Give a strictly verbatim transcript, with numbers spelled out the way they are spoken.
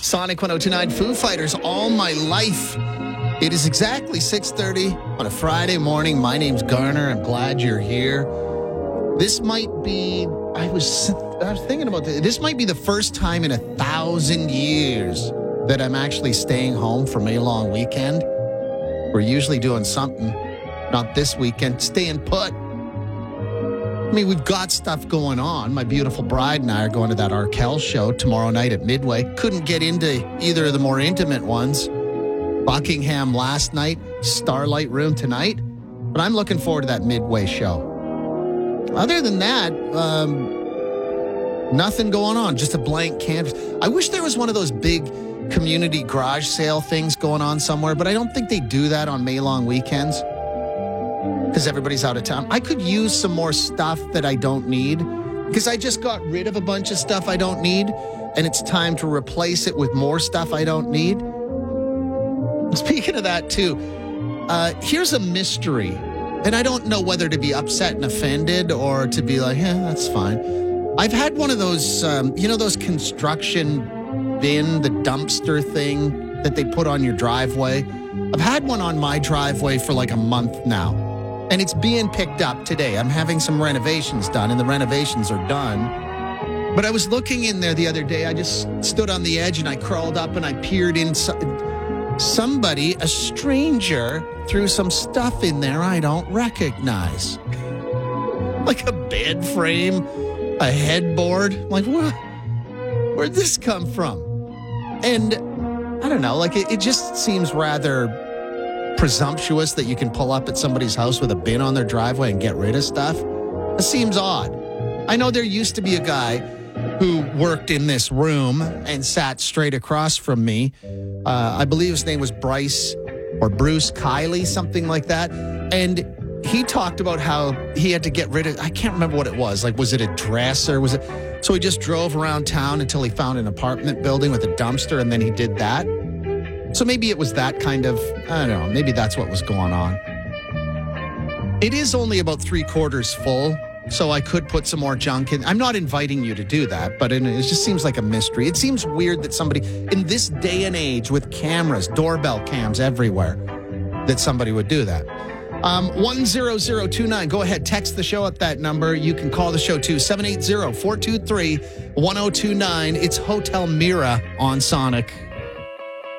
Sonic one oh two point nine, Foo Fighters, All My Life. It is exactly six thirty on a Friday morning. My name's Garner. I'm glad you're here. This might be, I was, I was thinking about this. This might be the first time in a thousand years that I'm actually staying home for May long weekend. We're usually doing something. Not this weekend. Staying put. I mean, we've got stuff going on. My beautiful bride and I are going to that Arkell show tomorrow night at Midway. Couldn't get into either of the more intimate ones. Buckingham last night, Starlight Room tonight. But I'm looking forward to that Midway show. Other than that, um, nothing going on. Just a blank canvas. I wish there was one of those big community garage sale things going on somewhere, but I don't think they do that on May long weekends. Because everybody's out of town. I could use some more stuff that I don't need because I just got rid of a bunch of stuff I don't need and it's time to replace it with more stuff I don't need. Speaking of that too, uh, here's a mystery and I don't know whether to be upset and offended or to be like, yeah, that's fine. I've had one of those, um, you know, those construction bin, the dumpster thing that they put on your driveway. I've had one on my driveway for like a month now. And it's being picked up today. I'm having some renovations done, and the renovations are done. But I was looking in there the other day. I just stood on the edge, and I crawled up, and I peered inside. Somebody, a stranger, threw some stuff in there I don't recognize. Like a bed frame, a headboard. I'm like, what? Where'd this come from? And I don't know, like it, it just seems rather presumptuous that you can pull up at somebody's house with a bin on their driveway and get rid of stuff. It seems odd. I know there used to be a guy who worked in this room and sat straight across from me. Uh, I believe his name was Bryce or Bruce Kiley, something like that. And he talked about how he had to get rid of, I can't remember what it was. Like, was it a dresser? Was it? So he just drove around town until he found an apartment building with a dumpster, and then he did that. So maybe it was that kind of, I don't know, maybe that's what was going on. It is only about three quarters full, so I could put some more junk in. I'm not inviting you to do that, but it just seems like a mystery. It seems weird that somebody, in this day and age with cameras, doorbell cams everywhere, that somebody would do that. Um, one zero zero two nine, go ahead, text the show at that number. You can call the show too, seven eight zero, four two three, one zero two nine. It's Hotel Mira on Sonic.